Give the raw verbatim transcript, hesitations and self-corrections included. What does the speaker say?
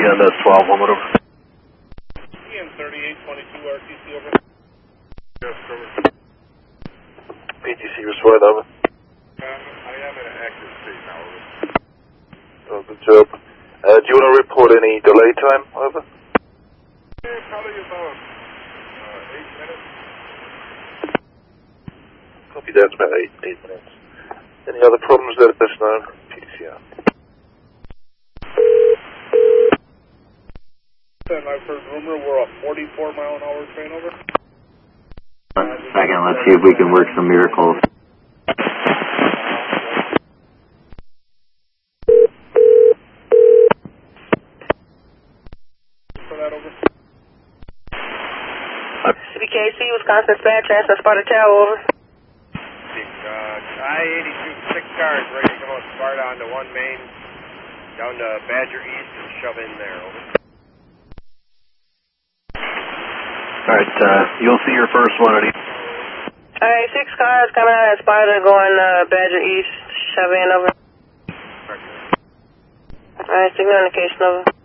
on the twelve, one over. E N thirty-eight twenty-two R T C over. Yes, over. P T C respond, over. Um, I am in an active state now, over. Oh, good job. Uh, do you want to report any delay time, over? Yeah, probably about uh, eight minutes. Copy that, about eight, eight minutes. Any other problems, let us know. P T C R. I've heard rumor we're a forty-four mile an hour train over. One second, let's see if we can work some miracles. For that over. C B K C, Wisconsin Dispatch, transfer Sparta Tower, over. Uh, I eighty-two, six cars ready to come out Sparta onto one main, down to Badger East and shove in there, over. Alright, uh, you'll see your first one at each. Alright, six cars coming out of Sparta going uh, Badger East, shove in, over. Alright, signal indication, over.